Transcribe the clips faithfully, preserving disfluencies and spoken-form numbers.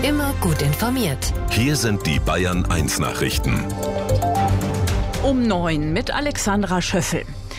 Immer gut informiert. Hier sind die Bayern eins Nachrichten. Um neun mit Alexandra Schöffel.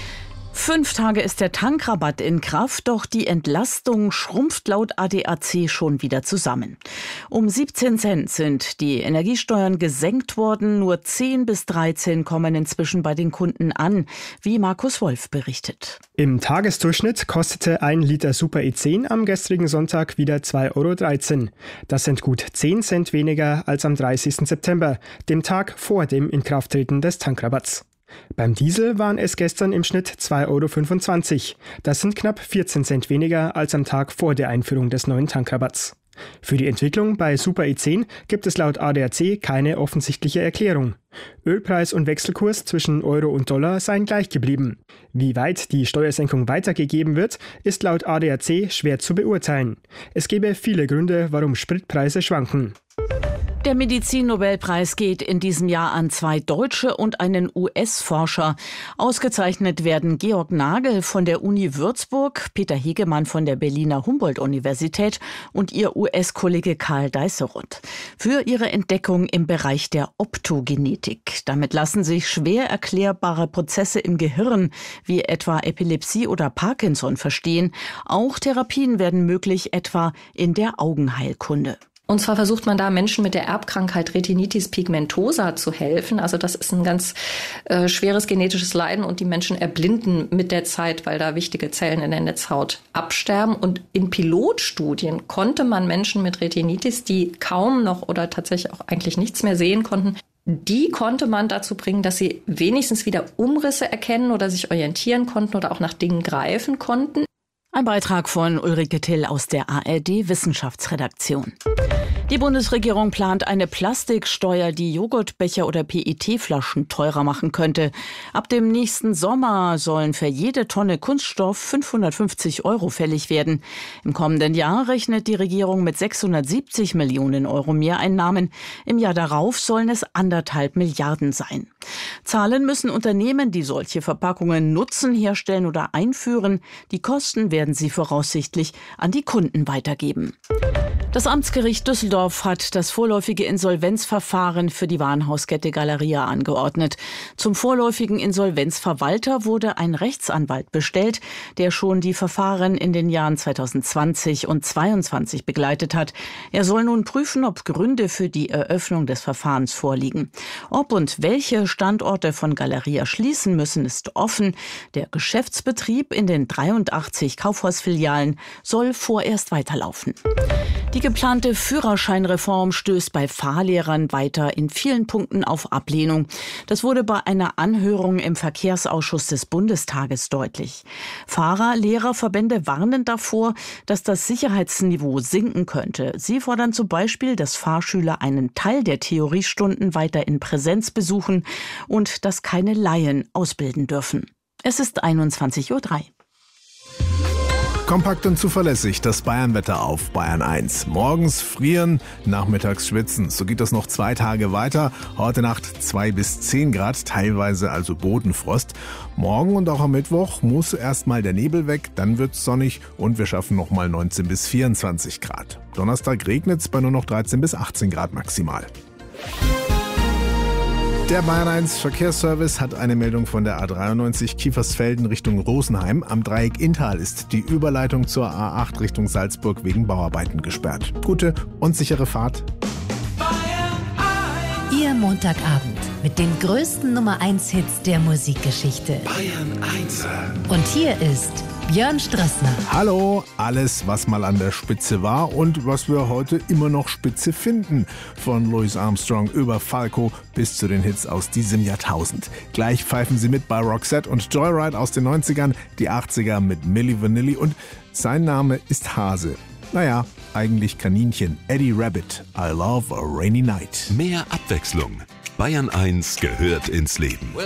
Fünf Tage ist der Tankrabatt in Kraft, doch die Entlastung schrumpft laut A D A C schon wieder zusammen. Um siebzehn Cent sind die Energiesteuern gesenkt worden, nur zehn bis dreizehn kommen inzwischen bei den Kunden an, wie Markus Wolf berichtet. Im Tagesdurchschnitt kostete ein Liter Super E zehn am gestrigen Sonntag wieder zwei Euro dreizehn. Das sind gut zehn Cent weniger als am dreißigsten September, dem Tag vor dem Inkrafttreten des Tankrabatts. Beim Diesel waren es gestern im Schnitt zwei Euro fünfundzwanzig. Das sind knapp vierzehn Cent weniger als am Tag vor der Einführung des neuen Tankrabatts. Für die Entwicklung bei Super E zehn gibt es laut A D A C keine offensichtliche Erklärung. Ölpreis und Wechselkurs zwischen Euro und Dollar seien gleich geblieben. Wie weit die Steuersenkung weitergegeben wird, ist laut A D A C schwer zu beurteilen. Es gäbe viele Gründe, warum Spritpreise schwanken. Der Medizin-Nobelpreis geht in diesem Jahr an zwei Deutsche und einen U S-Forscher. Ausgezeichnet werden Georg Nagel von der Uni Würzburg, Peter Hegemann von der Berliner Humboldt-Universität und ihr U S-Kollege Karl Deisseroth für ihre Entdeckung im Bereich der Optogenetik. Damit lassen sich schwer erklärbare Prozesse im Gehirn, wie etwa Epilepsie oder Parkinson, verstehen. Auch Therapien werden möglich, etwa in der Augenheilkunde. Und zwar versucht man da Menschen mit der Erbkrankheit Retinitis pigmentosa zu helfen. Also das ist ein ganz äh, schweres genetisches Leiden und die Menschen erblinden mit der Zeit, weil da wichtige Zellen in der Netzhaut absterben. Und in Pilotstudien konnte man Menschen mit Retinitis, die kaum noch oder tatsächlich auch eigentlich nichts mehr sehen konnten, die konnte man dazu bringen, dass sie wenigstens wieder Umrisse erkennen oder sich orientieren konnten oder auch nach Dingen greifen konnten. Ein Beitrag von Ulrike Till aus der A R D-Wissenschaftsredaktion. Die Bundesregierung plant eine Plastiksteuer, die Joghurtbecher oder P E T-Flaschen teurer machen könnte. Ab dem nächsten Sommer sollen für jede Tonne Kunststoff fünfhundertfünfzig Euro fällig werden. Im kommenden Jahr rechnet die Regierung mit sechshundertsiebzig Millionen Euro Mehreinnahmen. Im Jahr darauf sollen es anderthalb Milliarden sein. Zahlen müssen Unternehmen, die solche Verpackungen nutzen, herstellen oder einführen. Die Kosten werden sie voraussichtlich an die Kunden weitergeben. Das Amtsgericht Düsseldorf hat das vorläufige Insolvenzverfahren für die Warenhauskette Galeria angeordnet. Zum vorläufigen Insolvenzverwalter wurde ein Rechtsanwalt bestellt, der schon die Verfahren in den Jahren zweitausendzwanzig und zweitausendzweiundzwanzig begleitet hat. Er soll nun prüfen, ob Gründe für die Eröffnung des Verfahrens vorliegen. Ob und welche Standorte von Galeria schließen müssen, ist offen. Der Geschäftsbetrieb in den dreiundachtzig Kaufhausfilialen soll vorerst weiterlaufen. Die geplante Führerscheinreform stößt bei Fahrlehrern weiter in vielen Punkten auf Ablehnung. Das wurde bei einer Anhörung im Verkehrsausschuss des Bundestages deutlich. Fahrer-, Lehrerverbände warnen davor, dass das Sicherheitsniveau sinken könnte. Sie fordern zum Beispiel, dass Fahrschüler einen Teil der Theoriestunden weiter in Präsenz besuchen und dass keine Laien ausbilden dürfen. Es ist einundzwanzig Uhr drei. Kompakt und zuverlässig das Bayernwetter auf Bayern eins. Morgens frieren, nachmittags schwitzen. So geht das noch zwei Tage weiter. Heute Nacht zwei bis zehn Grad, teilweise also Bodenfrost. Morgen und auch am Mittwoch muss erstmal der Nebel weg, dann wird's sonnig und wir schaffen nochmal neunzehn bis vierundzwanzig Grad. Donnerstag regnet's bei nur noch dreizehn bis achtzehn Grad maximal. Der Bayern eins Verkehrsservice hat eine Meldung von der A dreiundneunzig Kiefersfelden Richtung Rosenheim. Am Dreieck Inntal ist die Überleitung zur A acht Richtung Salzburg wegen Bauarbeiten gesperrt. Gute und sichere Fahrt. Ihr Montagabend mit den größten Nummer eins Hits der Musikgeschichte. Bayern eins. Und hier ist Björn Strössner. Hallo, alles, was mal an der Spitze war und was wir heute immer noch spitze finden. Von Louis Armstrong über Falco bis zu den Hits aus diesem Jahrtausend. Gleich pfeifen sie mit bei Roxette und Joyride aus den neunzigern, die achtziger mit Milli Vanilli und sein Name ist Hase. Naja, eigentlich Kaninchen. Eddie Rabbit, I Love a Rainy Night. Mehr Abwechslung. Bayern eins gehört ins Leben.